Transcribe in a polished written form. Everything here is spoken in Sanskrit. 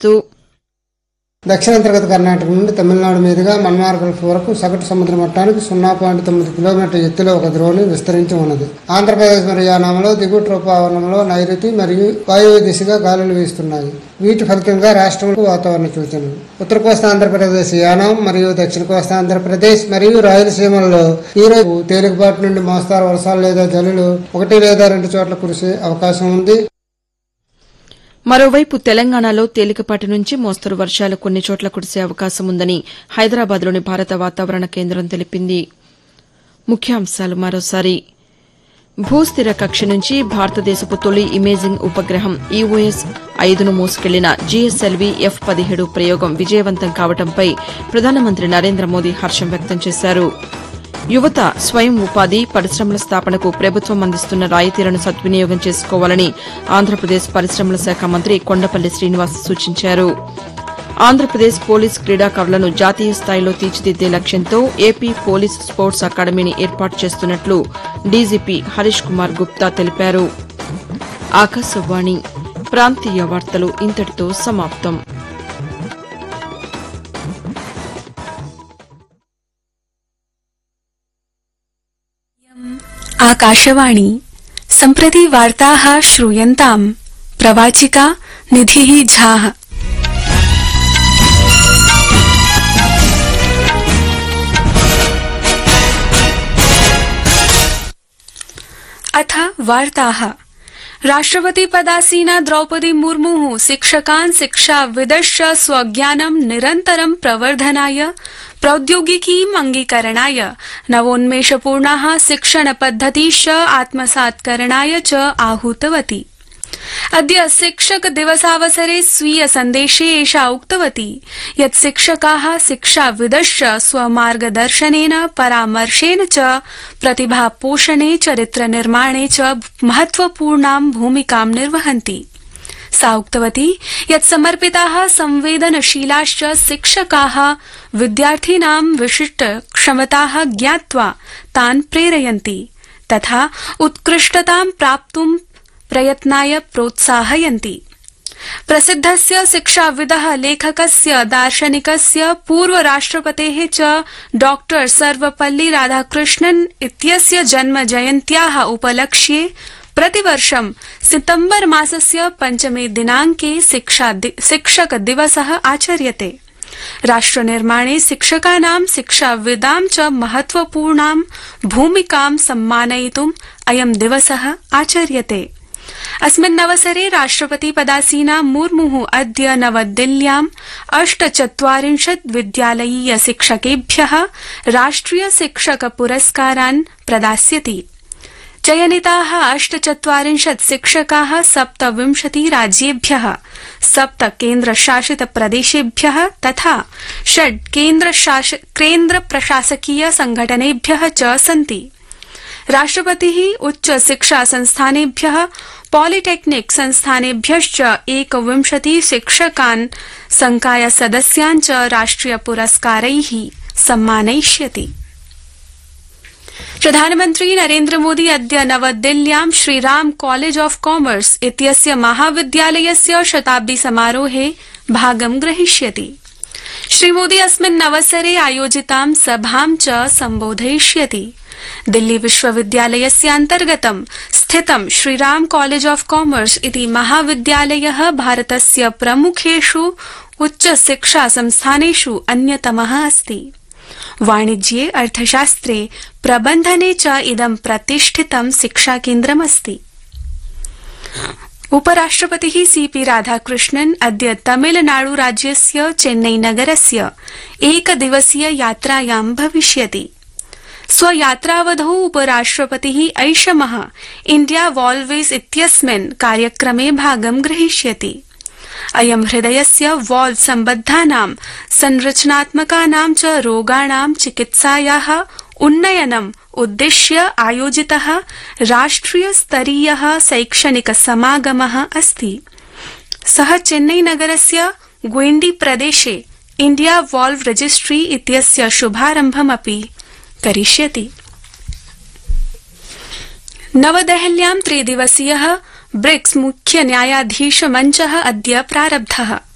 తెలియజేస్తూ దక్షిణాంతర్గత కర్ణాటక నుండి తమిళనాడు మీదుగా మన్మార్గల్ వరకు సగటు సముద్ర మట్టానికి 0.9 కిలోమీటర్ల ఎత్తులో ఒక ద్రోణి విస్తరించి ఉన్నది. ఆంధ్రప్రదేశ్ మరియు యానాంలో దిగువ ట్రోపావరణంలో నైరుతి మరియు వాయువ్య దిశగా గాలులు వీస్తున్నాయి. వీటి ఫలితంగా రాష్ట్రంలో వాతావరణ సూచనలు. ఉత్తర కోస్తా ఆంధ్రప్రదేశ్, యానాం మరియు దక్షిణ కోస్తా ఆంధ్రప్రదేశ్ మరియు రాయలసీమల్లో ఈరోజు తేలికపాటి నుండి మోస్తారు వర్షాలు లేదా జల్లులు 1 లేదా 2 చోట్ల కురిసే అవకాశం ఉంది. మరోవైపు తెలంగాణలో తేలికపాటి నుంచి మోస్తరు వర్షాలు కొన్ని చోట్ల కురిసే అవకాశం ఉందని హైదరాబాద్లోని భారత వాతావరణ కేంద్రం తెలిపింది. ముఖ్యాంశాలు మరోసారి. భూస్థిర కక్ష నుంచి భారతదేశపు తొలి ఇమేజింగ్ ఉపగ్రహం EOS-5ను మోసుకెళ్లిన GSLV F-17 ప్రయోగం విజయవంతం కావడంపై ప్రధానమంత్రి నరేంద్ర మోదీ హర్షం వ్యక్తం చేశారు. యువత స్వయం ఉపాధి, పరిశ్రమల స్థాపనకు ప్రభుత్వం అందిస్తున్న రాయితీలను సద్వినియోగం చేసుకోవాలని ఆంధ్రప్రదేశ్ పరిశ్రమల శాఖ మంత్రి కొండపల్లి శ్రీనివాస్ సూచించారు. ఆంధ్రప్రదేశ్ పోలీస్ క్రీడాకారులను జాతీయ స్థాయిలో తీర్చిదిద్దే లక్ష్యంతో ఏపీ పోలీస్ స్పోర్ట్స్ అకాడమీని ఏర్పాటు చేస్తున్నట్లు డీజీపీ హరీష్ కుమార్ గుప్తా తెలిపారు. ఆకాశవాణి ప్రాంతీయ వార్తలు ఇంతటితో సమాప్తం. आकाशवाणी सम्प्रति वार्ताः श्रूयन्ताम्. प्रवाचिका निधिः झा. अथ वार्ताः. राष्ट्रपति पदासीना द्रौपदी मुर्मुः शिक्षकान् शिक्षाविदश्च स्वज्ञानं निरन्तरं प्रवर्धनाय प्रौद्योगिकीम् अङ्गीकरणाय नवोन्मेषपूर्णाः शिक्षणपद्धतीश्च आत्मसात्करणाय च आहूतवती. अद्य शिक्षक दिवसावसरे स्वीय सन्देशे एषा उक्तवती यत् शिक्षकाः शिक्षाविदश्च स्वमार्गदर्शनेन परामर्शेन च प्रतिभापोषणे चरित्रनिर्माणे च महत्वपूर्णां भूमिकां निर्वहन्ति. सा उक्तवती यत् समर्पिताः संवेदनशीलाश्च शिक्षकाः विद्यार्थिनां विशिष्ट क्षमताः ज्ञात्वा तान् प्रेरयन्ति तथा उत्कृष्टतां प्राप्तुं प्रयत्नाय प्रोत्साहयन्ति. प्रसिद्धस्य शिक्षाविदः लेखकस्य दार्शनिकस्य पूर्वराष्ट्रपतेः च डॉक्टर सर्वपल्ली राधाकृष्णन् इत्यस्य जन्मजयन्त्याः उपलक्ष्ये प्रतिवर्षं सितम्बर मासस्य 5 दिनाङ्के शिक्षक दिवसः आचर्यते. राष्ट्रनिर्माणे शिक्षकानां शिक्षाविदां च महत्वपूर्णां भूमिकां सम्मानयितुम् अयं दिवसः आचर्यते. अस्मिन्नवसरे राष्ट्रपति पदासीना मुर्मुः अद्य नवदिल्ल्यां 48 विद्यालयीय शिक्षकेभ्यः राष्ट्रिय शिक्षक पुरस्कारान् प्रदास्यति. चयनिताः 48 शिक्षकाः 27 राज्येभ्यः, 7 केन्द्रशासित प्रदेशेभ्यः तथा 6 केन्द्रप्रशासकीय संघटनेभ्यः च सन्ति. राष्ट्रपतिः उच्च शिक्षा संस्थानेभ्यः, पॉलिटेक्निक संस्थानेभ्यश्च 21 शिक्षकान् संकाय सदस्यान् च राष्ट्रिय पुरस्कारैः सम्मानयिष्यति. प्रधानमन्त्री नरेन्द्र मोदी अद्य नवदिल्ल्यां श्रीराम कॉलेज ऑफ कॉमर्स इत्यस्य महाविद्यालयस्य शताब्दी समारोहे भागं ग्रहीष्यति. श्रीमोदी अस्मिन्नवसरे आयोजितां सभां च सम्बोधयिष्यति. दिल्ली विश्वविद्यालयस्यान्तर्गतं स्थितं श्रीराम कॉलेज ऑफ कॉमर्स इति महाविद्यालयः भारतस्य प्रमुखेषु उच्च शिक्षा संस्थानेषु अन्यतमः अस्ति. वाणिज्ये, अर्थशास्त्रे, प्रबन्धने च इदं प्रतिष्ठितं शिक्षाकेन्द्रमस्ति. उपराष्ट्रपतिः CP राधाकृष्णन् अद्य तमिलनाडु राज्यस्य चेन्नई नगरस्य एकदिवसीय यात्रायां भविष्यति. स्वयात्रावधौ उपराष्ट्रपतिः ऐषमः इंडिया वॉल्वेज इत्यस्मिन् कार्यक्रमे भागं ग्रहीष्यति. अयं हृदयस्य वाल्व सम्बद्धानां संरचनात्मकानां च रोगाणां चिकित्सायाः उन्नयनम् उद्दिश्य आयोजितः राष्ट्रियस्तरीयः शैक्षणिक समागमः अस्ति. सः चेन्नई नगरस्य ग्वेण्डी प्रदेशे इंडिया वाल्व रजिस्ट्री इत्यस्य शुभारम्भमपि करिष्यति. नवदेहल्यां 3 दिवसीयः ब्रिक्स मुख्य न्यायाधीश मञ्चः अद्य प्रारब्धः.